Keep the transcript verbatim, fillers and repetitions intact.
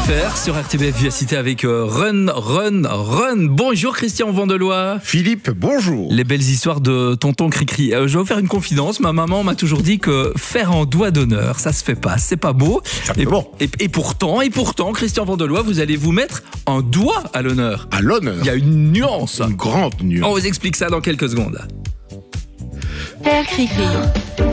F R sur R T B F Via Cité avec euh, Run, Run, Run. Bonjour Christian Vandelois. Philippe, bonjour. Les belles histoires de tonton Cricri. Euh, je vais vous faire une confidence. Ma maman m'a toujours dit que faire un doigt d'honneur, ça se fait pas. C'est pas beau. Et, bon. et, et pourtant, et pourtant, Christian Vandelois, vous allez vous mettre un doigt à l'honneur. À l'honneur. Il y a une nuance. Une grande nuance. On vous explique ça dans quelques secondes. Père Cricri.